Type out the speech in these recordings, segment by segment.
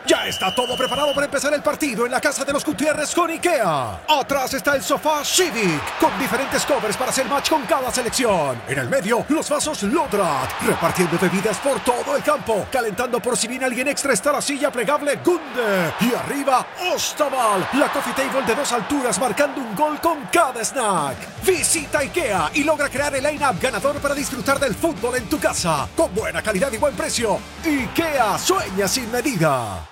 Ya está todo preparado para empezar el partido en la casa de los Gutiérrez con IKEA. Atrás está el sofá Civic, con diferentes covers para hacer match con cada selección. En el medio, los vasos Lodrat, repartiendo bebidas por todo el campo. Calentando por si viene alguien extra está la silla plegable Gunde. Y arriba, Ostaval, la coffee table de 2 alturas marcando un gol con cada snack. Visita IKEA y logra crear el line-up ganador para disfrutar del fútbol en tu casa. Con buena calidad y buen precio. IKEA sueña sin medida.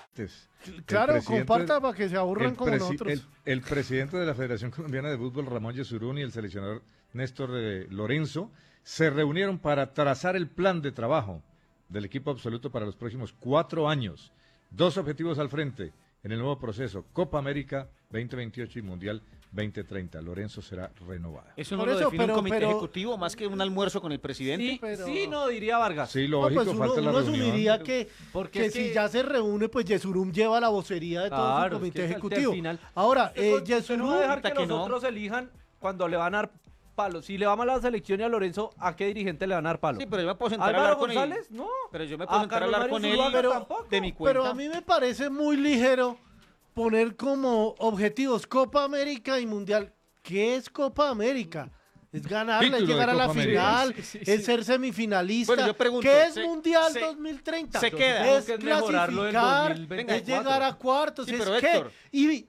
Claro, comparta para que se aburran como nosotros. El presidente de la Federación Colombiana de Fútbol, Ramón Yesurún, y el seleccionador Néstor Lorenzo se reunieron para trazar el plan de trabajo del equipo absoluto para los próximos 4 años. 2 objetivos al frente en el nuevo proceso: Copa América 2028 y Mundial 2030. Lorenzo será renovada. ¿Eso no lo define un comité ejecutivo más que un almuerzo con el presidente? Sí, no, diría Vargas. Sí, lógico, pues falta la uno reunión. asumiría que si ya se reúne, pues Yesurum lleva la vocería de todo el comité ejecutivo. Ahora, Yesurum no va a dejar que los otros elijan cuando le van a dar palos. Si le va mal a la selección y a Lorenzo, ¿a qué dirigente le van a dar palos? Sí, pero yo me puedo sentar a ¿Álvaro hablar con González? él. No. Pero yo me puedo sentar a hablar con él de mi cuenta. Pero a mí me parece muy ligero poner como objetivos Copa América y Mundial. ¿Qué es Copa América? Es ganarla, es llegar a la final, es ser semifinalista. Bueno, yo pregunto, ¿qué es Mundial 2030? Se queda. Es clasificar, es llegar a cuartos, Sí, es pero qué. Héctor.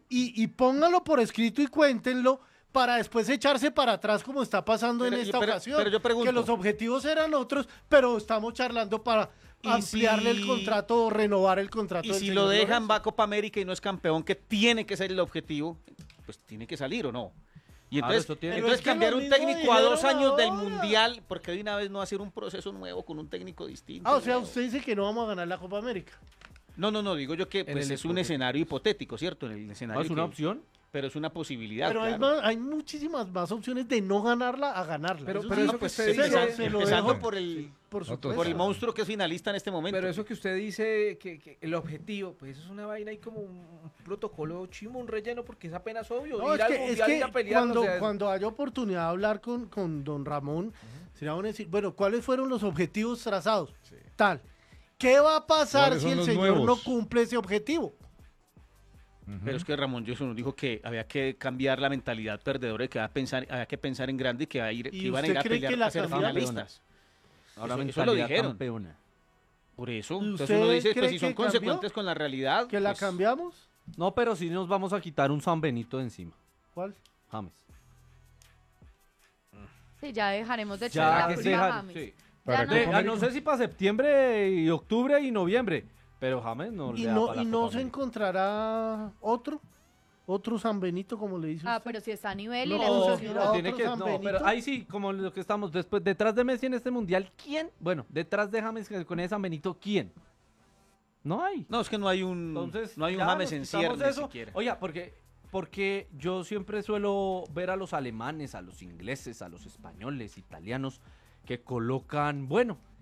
Y pónganlo por escrito y cuéntenlo para después echarse para atrás como está pasando en esta ocasión. Pero yo pregunto, que los objetivos eran otros, pero estamos charlando para ampliarle el contrato o renovar el contrato. Y si lo dejan, va a Copa América y no es campeón, que tiene que ser el objetivo, pues tiene que salir o no. Y entonces cambiar un técnico a 2 años del Mundial, porque de una vez no hacer un proceso nuevo con un técnico distinto. O sea, usted dice que no vamos a ganar la Copa América. No, digo yo que pues, es un escenario hipotético, ¿cierto? En el escenario ¿Es una opción? Pero es una posibilidad. Pero claro. hay muchísimas más opciones de no ganarla a ganarla. Pero sí, eso pues, que usted dice, empezando por el por el monstruo que es finalista en este momento. Pero eso que usted dice, que el objetivo, pues eso es una vaina y como un protocolo chimo, un relleno, porque es apenas obvio. No, ir al mundial y a pelear. Cuando haya oportunidad de hablar con don Ramón, sería bueno decir, bueno, ¿cuáles fueron los objetivos trazados? Sí. Tal. ¿Qué va a pasar si el señor no cumple ese objetivo? Pero es que Ramón Johnson nos dijo que había que cambiar la mentalidad perdedora y que había que pensar en grande y que iban a ir a pelear a ser finalistas. Ahora eso lo dijeron. Campeona. Por eso, entonces uno dice, pues si son consecuentes con la realidad. ¿Que la cambiamos? No, pero sí nos vamos a quitar un San Benito de encima. ¿Cuál? James. Sí, ya dejaremos de echar la prima James. Sí. No sé si para septiembre y octubre y noviembre. Pero James no le da para la ¿Y no Copa se América. encontrará otro San Benito, como le dice usted? Pero si está a nivel y No, le no, tiene que, no, pero ahí sí, como lo que estamos detrás de Messi en este mundial, ¿quién? Bueno, detrás de James con ese San Benito, ¿quién? No hay. No, es que no hay un James en cierre siquiera. Oiga, porque yo siempre suelo ver a los alemanes, a los ingleses, a los españoles, italianos, que colocan,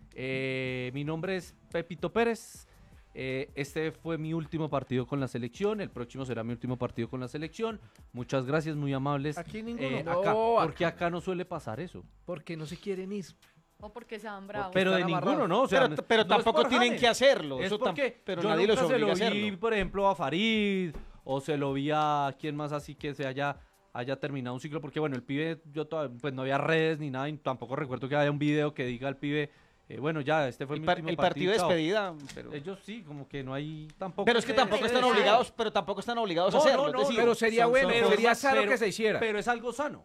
mi nombre es Pepito Pérez. Este fue mi último partido con la selección, el próximo será mi último partido con la selección. Muchas gracias, muy amables. Aquí ninguno. Porque acá no suele pasar eso. Porque no se quieren ir. O porque se van bravos. Pero de ninguno, ¿no? O sea, pero no tampoco tienen que hacerlo. Es eso porque pero yo nadie los nunca se obliga lo a vi, hacerlo. por ejemplo, a Farid, o se lo vi a quién más así que se haya terminado un ciclo, porque el pibe, pues no había redes ni nada, y tampoco recuerdo que haya un video que diga al pibe, este fue mi último el partido de chao. despedida. Pero... Ellos sí, como que no hay tampoco. Pero es que tampoco están obligados, a hacerlo. No, pero sería sería sano que se hiciera. Pero es algo sano.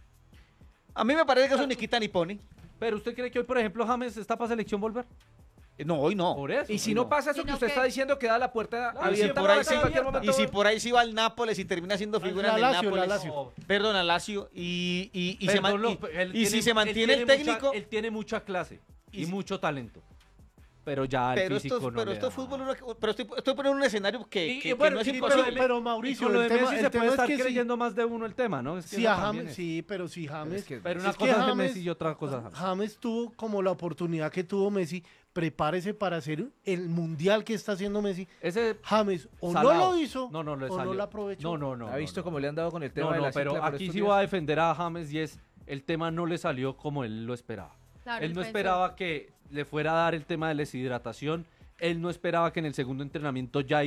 A mí me parece que eso ni quita ni pone. Pero ¿usted cree que hoy, por ejemplo, James está para selección volver? No, hoy no. Por eso. Y si no pasa eso que usted está diciendo, queda la puerta abierta. Y si por ahí sí va al Nápoles y termina siendo figura en el Nápoles. Perdón, al Lazio. Y si se mantiene el técnico. Él tiene mucha clase y mucho talento. Pero ya el físico no le da. Pero estoy poniendo un escenario que no es imposible. Pero Mauricio, con lo de Messi se puede estar que creyendo más de uno el tema, ¿no? Es que pero si James... Pero una cosa es Messi y otra cosa es James. James tuvo como la oportunidad que tuvo Messi. Prepárese para hacer el mundial que está haciendo Messi. James no lo hizo o no lo aprovechó. No. ¿Ha visto cómo le han dado con el tema de la pero aquí sí voy a defender a James y el tema no le salió como él lo esperaba. Claro, él no esperaba que le fuera a dar el tema de deshidratación. Él no esperaba que en el segundo entrenamiento ya